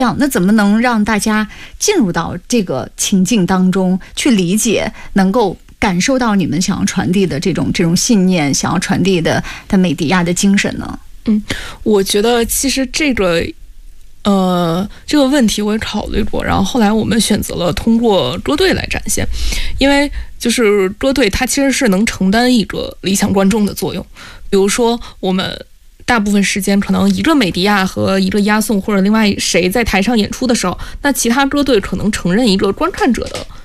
那怎么能让大家进入到这个情境当中去理解，能够感受到你们想要传递的这种信念，想要传递的美迪亚的精神呢？ 我觉得其实这个问题我也考虑过，然后后来我们选择了通过歌队来展现，因为就是歌队它其实是能承担一个理想观众的作用。比如说我们大部分时间可能一个美迪亚和一个押送或者另外谁在台上演出的时候，那其他歌队可能承认一个观看者的